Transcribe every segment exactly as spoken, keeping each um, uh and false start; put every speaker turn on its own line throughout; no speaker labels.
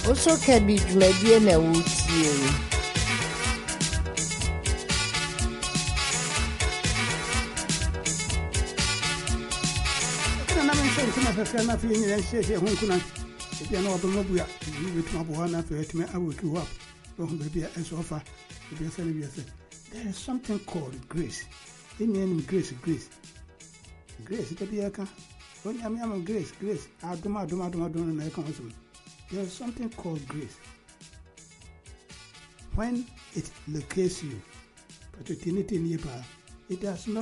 Also can be Jumedian and Woodsy.
I can not feel any share here. If you know about Mobia, you will come up one after me. I will queue up. Don't be a sofa. If you say, there is something called grace. In the name, grace, grace. Grace, it be a car. When I am grace, grace. I do my do my do my do and I come with. There is something called grace. When it locates you, but it in it in your power, it does not.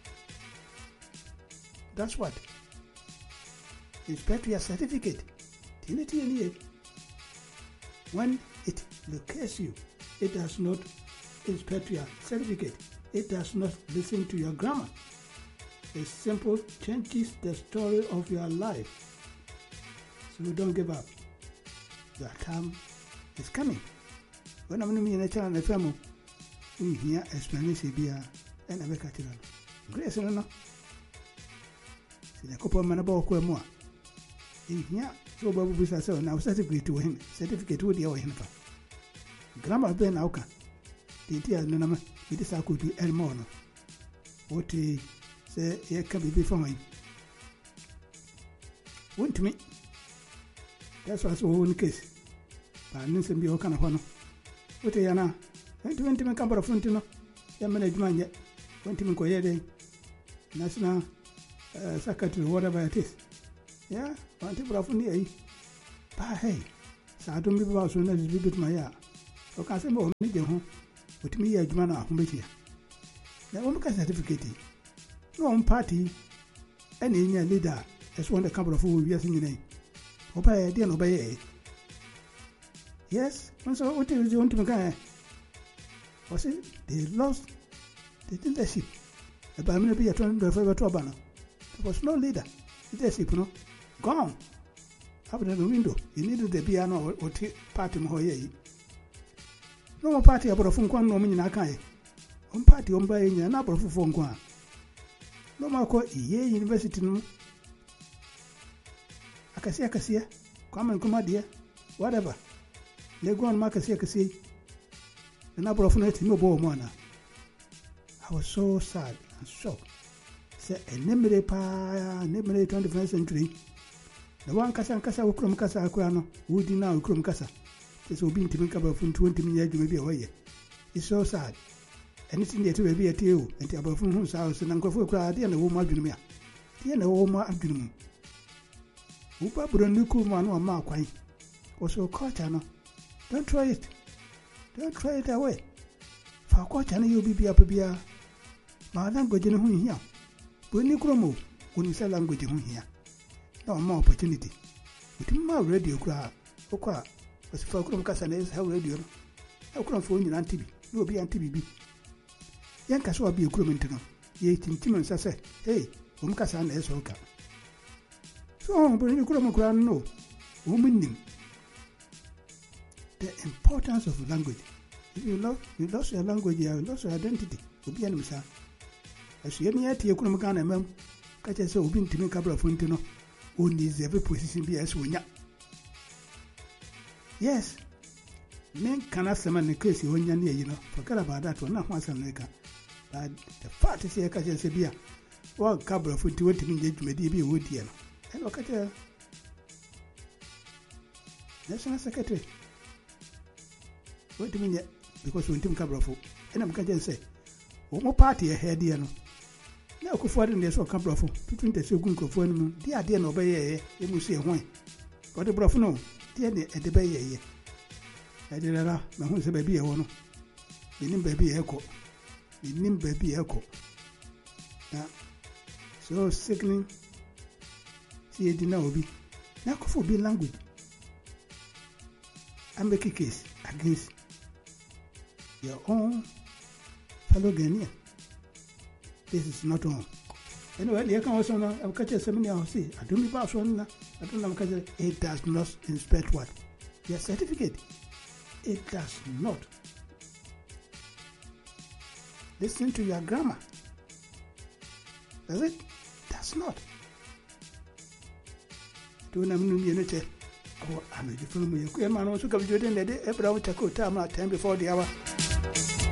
That's what. Inspect your certificate. Tinity in here. When it locates you, it does not inspect your certificate. It does not listen to your grammar. It simply changes the story of your life. So don't give up. Your time is coming. When I'm in a channel, the family, we hear explanation beer and a better. Grace, no, no. See the couple of men about more. In here, so Babu Busa now certificate to him, certificate to the other him. Grammar Ben Auka. The dear Nunama, it is a good be El Mono. What he say, here can be before me. Went to me. That's what's one case. But Ninsen be Okana Hono. What a yana. Went to intimate camper of Fontino. Your management yet. Went to Mikoye National Secretary, whatever it is. Yeah, want to bravo near. But hey, so I don't be about soon as you bit my yard. So can say more medium home with me a Jumana who met here. Now, one certificate. No one party, any leader has won a couple of fools years in your name. Obey, dear, obey. Yes, and so what is you want to make? Was it they lost the leadership? About me be a turn to a favor to Abana. There was no leader. Leadership, no. Gone. Up in the window, you needed the piano or party moye. No more party about a phone quan no meaning I can't. On party on buying an apple for phone quan. No more call ye university no. I can see, I can see, come and come out dear, whatever. They go on mark a see, I can see. The number of nights no more mana. I was so sad and shocked. Say a nemere pa, nemere twenty-first century. The one Casa and Casa Ukrum Casa Aquano, would now Ukrum Casa. This will be to make about twenty minutes maybe away. It's so sad. And it's in there to be a tail, and the above whose house and Uncle Fukra, and the woman Jumia. The end of Oma Abdulum. Upa Brunuku man or Marquine. Also, Cochano. Don't try it. Don't try it away. For Cochano, you'll be up a beer. My language in here. When you grow, when you say language in here. No more opportunity. With my radio cry, Oka was for Casanes, how radio. How come for you and T V? No be anti B. Yankas will be a crewman. Ye Timon said, hey, Umcasan is Oka. So, when you come around, no, woman. The importance of language. If you love, you lost your language, you lost your identity. Will be an missa. As you yet, you couldn't can a mem, catch us so been to make a couple of Fontino. Only is every position be as we yes, men cannot summon the case when you're near, you know. Forget about that one, not once America. But the fact is, I can say, beer. One couple of foot twenty minutes may be wood here. And look at the National Secretary. What do you mean? Because we didn't cover food. And I'm going to say, one party ahead, you know. Now, go forward in this or couple of between the second of one, the idea no bay, you must say one. But the broth no, dear at the bay. I did not know who's a baby a one. The name baby echo. The name baby echo. So sickening. See, it did not be. Now, go for be language. I make a case against your own fellow Ghanaian. This is not all. Anyway, you can also know, I'll catch a seminar. I'll see. I don't be pass one. I don't know. It does not inspect what? Your certificate. It does not. Listen to your grammar. Does it? Does not. Do not mean you Oh, I'm a different way. I'm also going to do it in the day. Every hour, ten before the hour.